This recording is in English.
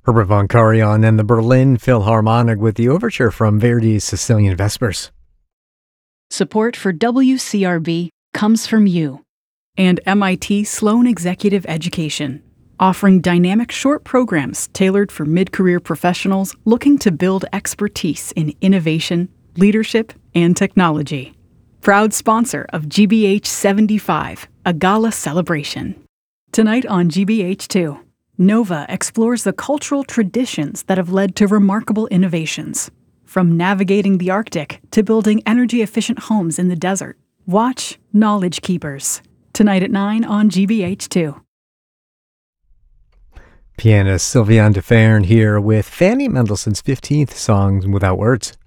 Herbert von Karajan and the Berlin Philharmonic with the overture from Verdi's Sicilian Vespers. Support for WCRB comes from you and MIT Sloan Executive Education, offering dynamic short programs tailored for mid-career professionals looking to build expertise in innovation, leadership, and technology. Proud sponsor of GBH 75, a gala celebration. Tonight on GBH2, Nova explores the cultural traditions that have led to remarkable innovations. From navigating the Arctic to building energy-efficient homes in the desert. Watch Knowledge Keepers. Tonight at 9 on GBH2. Pianist Sylviane de Fern here with Fanny Mendelssohn's 15th Songs Without Words.